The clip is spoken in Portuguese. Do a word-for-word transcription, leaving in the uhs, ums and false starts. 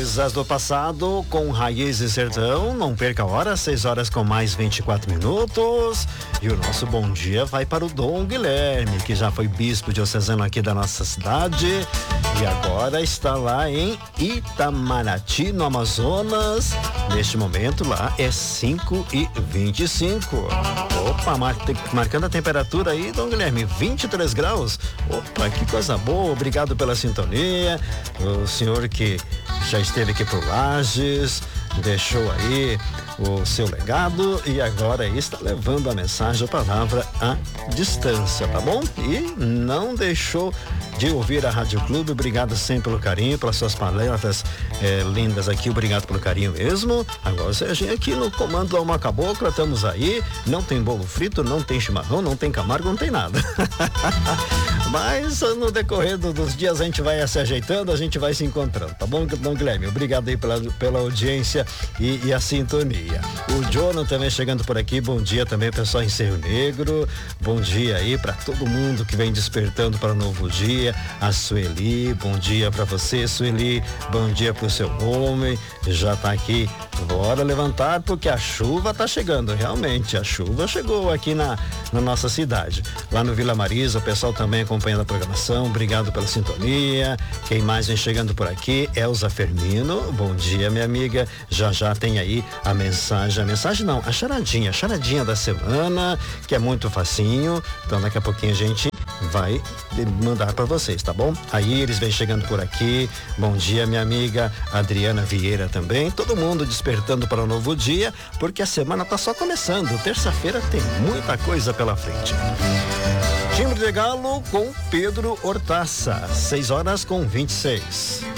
Coisas do passado com Raiz e Sertão. Não perca a hora, seis horas com mais vinte e quatro minutos. E o nosso bom dia vai para o Dom Guilherme, que já foi bispo diocesano aqui da nossa cidade e agora está lá em Itamaraty, no Amazonas. Neste momento lá é cinco e vinte e cinco. Opa, mar- marcando a temperatura aí, Dom Guilherme, vinte e três graus. Opa, que coisa boa, obrigado pela sintonia. O senhor que já esteve aqui por Lages, deixou aí o seu legado e agora aí está levando a mensagem, a palavra à distância, tá bom? E não deixou de ouvir a Rádio Clube. Obrigado sempre pelo carinho, pelas suas palavras é, lindas aqui, obrigado pelo carinho mesmo. Agora Serginho aqui no comando da Uma Cabocla, estamos aí, não tem bolo frito, não tem chimarrão, não tem Camargo, não tem nada. Mas no decorrer do, dos dias a gente vai se ajeitando, a gente vai se encontrando, tá bom, Dom Guilherme? Obrigado aí pela, pela audiência e, e a sintonia. O Jonathan também chegando por aqui, bom dia também pessoal em Cerro Negro, bom dia aí para todo mundo que vem despertando para o novo dia. A Sueli, bom dia para você, Sueli, bom dia pro seu homem, já tá aqui, bora levantar porque a chuva tá chegando, realmente, a chuva chegou aqui na, na nossa cidade, lá no Vila Marisa, o pessoal também acompanhando a programação, obrigado pela sintonia. Quem mais vem chegando por aqui? Elza Fermino, bom dia minha amiga, já já tem aí a mensagem, a mensagem não, a charadinha, a charadinha da semana, que é muito facinho, então daqui a pouquinho a gente vai mandar para vocês, tá bom? Aí eles vêm chegando por aqui, bom dia minha amiga Adriana Vieira também, todo mundo despertando para um novo dia, porque a semana tá só começando, terça-feira tem muita coisa pela frente. Timbre de Galo com Pedro Hortaça, seis horas com vinte e seis.